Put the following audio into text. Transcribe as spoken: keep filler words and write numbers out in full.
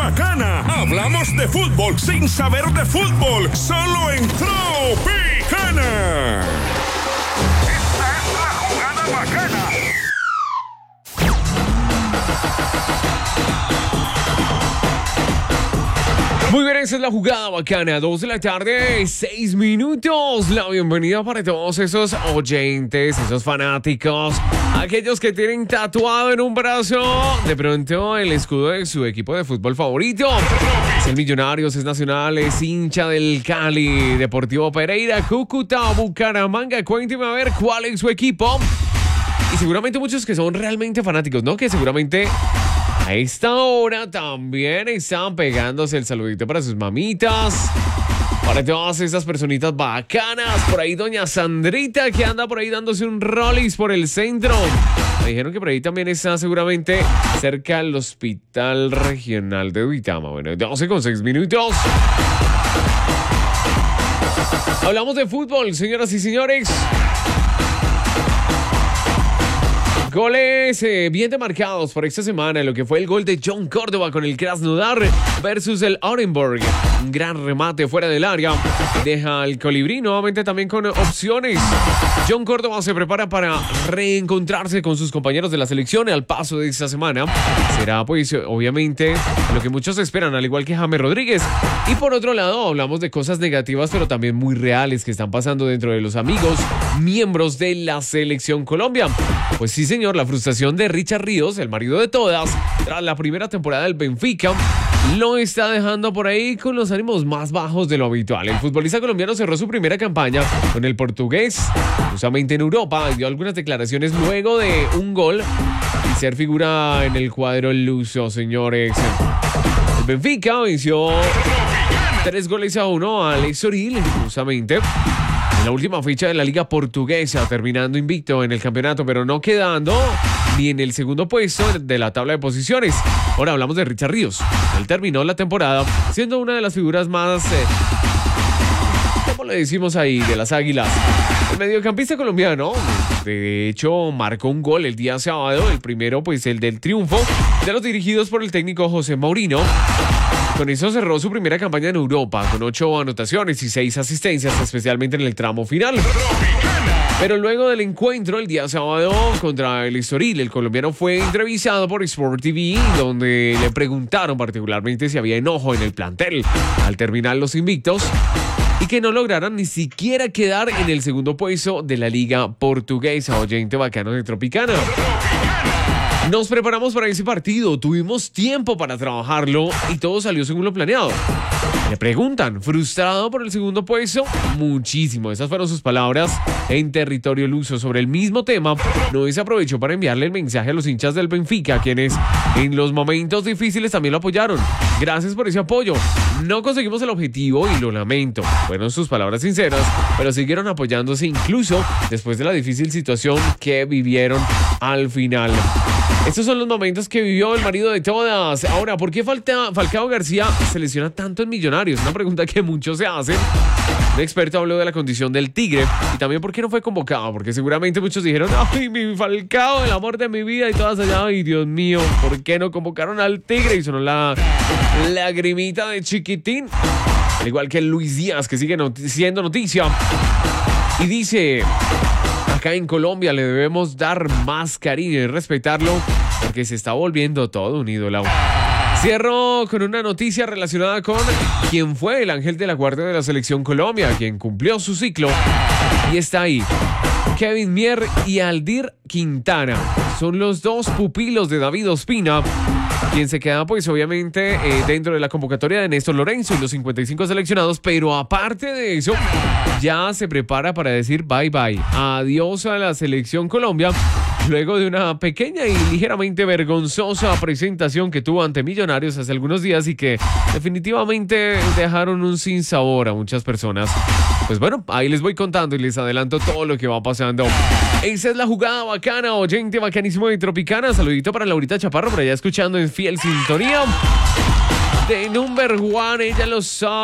Bacana. Hablamos de fútbol sin saber de fútbol, solo en Tropicana. Esta es la jugada bacana. Muy bien, esa es la jugada bacana, dos de la tarde, seis minutos. La bienvenida para todos esos oyentes, esos fanáticos, aquellos que tienen tatuado en un brazo de pronto el escudo de su equipo de fútbol favorito. Es el Millonarios, es Nacional, es hincha del Cali, Deportivo Pereira, Cúcuta, Bucaramanga. Cuénteme a ver cuál es su equipo. Y seguramente muchos que son realmente fanáticos, ¿no? Que seguramente a esta hora también están pegándose el saludito para sus mamitas, para todas esas personitas bacanas. Por ahí doña Sandrita, que anda por ahí dándose un rollis por el centro. Me dijeron que por ahí también está seguramente cerca del Hospital Regional de Duitama. Bueno, doce con seis minutos. Hablamos de fútbol, señoras y señores. Goles eh, bien demarcados por esta semana, lo que fue el gol de John Córdoba con el Krasnodar versus el Orenburg. Un gran remate fuera del área. Deja al colibrí nuevamente también con opciones. John Córdoba se prepara para reencontrarse con sus compañeros de la selección al paso de esta semana. Será pues obviamente lo que muchos esperan, al igual que James Rodríguez. Y por otro lado hablamos de cosas negativas pero también muy reales que están pasando dentro de los amigos miembros de la selección Colombia. Pues sí, señor. La frustración de Richard Ríos, el marido de todas, tras la primera temporada del Benfica, lo está dejando por ahí con los ánimos más bajos de lo habitual. El futbolista colombiano cerró su primera campaña con el portugués, justamente en Europa, y dio algunas declaraciones luego de un gol y ser figura en el cuadro luso, señores. El Benfica venció tres goles a uno al Estoril, justamente en la última fecha de la Liga Portuguesa, terminando invicto en el campeonato, pero no quedando ni en el segundo puesto de la tabla de posiciones. Ahora hablamos de Richard Ríos. Él terminó la temporada siendo una de las figuras más, eh, ¿cómo le decimos ahí?, de las Águilas. El mediocampista colombiano, de hecho, marcó un gol el día sábado, el primero, pues el del triunfo de los dirigidos por el técnico José Mourinho. Con eso cerró su primera campaña en Europa, con ocho anotaciones y seis asistencias, especialmente en el tramo final. Pero luego del encuentro el día sábado contra el Estoril, el colombiano fue entrevistado por Sport T V, donde le preguntaron particularmente si había enojo en el plantel al terminar los invictos y que no lograran ni siquiera quedar en el segundo puesto de la Liga Portuguesa. Oyente bacano de Tropicana. Nos preparamos para ese partido, tuvimos tiempo para trabajarlo y todo salió según lo planeado. Le preguntan, ¿frustrado por el segundo puesto? Muchísimo, esas fueron sus palabras en territorio luso. Sobre el mismo tema, Noé se aprovechó para enviarle el mensaje a los hinchas del Benfica, quienes en los momentos difíciles también lo apoyaron. Gracias por ese apoyo. No conseguimos el objetivo y lo lamento. Fueron sus palabras sinceras, pero siguieron apoyándose incluso después de la difícil situación que vivieron al final. Estos son los momentos que vivió el marido de todas. Ahora, ¿por qué Falta, Falcao García se lesiona tanto en Millonarios? Una pregunta que muchos se hacen. Un experto habló de la condición del Tigre y también por qué no fue convocado, porque seguramente muchos dijeron, ay, mi Falcao, el amor de mi vida, y todas allá, ay, Dios mío, ¿por qué no convocaron al Tigre? Y sonó la lagrimita de chiquitín, al igual que Luis Díaz, que sigue not- siendo noticia, y dice: acá en Colombia le debemos dar más cariño y respetarlo porque se está volviendo todo un ídolo. Cierro con una noticia relacionada con quien fue el ángel de la guardia de la selección Colombia, quien cumplió su ciclo y está ahí. Kevin Mier y Aldir Quintana son los dos pupilos de David Ospina, quien se queda pues obviamente eh, dentro de la convocatoria de Néstor Lorenzo y los cincuenta y cinco seleccionados, pero aparte de eso ya se prepara para decir bye bye, adiós a la selección Colombia, luego de una pequeña y ligeramente vergonzosa presentación que tuvo ante Millonarios hace algunos días y que definitivamente dejaron un sinsabor a muchas personas. Pues bueno, ahí les voy contando y les adelanto todo lo que va pasando. Esa es la jugada bacana, oyente bacanísimo de Tropicana. Saludito para Laurita Chaparro, por allá escuchando en fiel sintonía de Number One, ella lo sabe.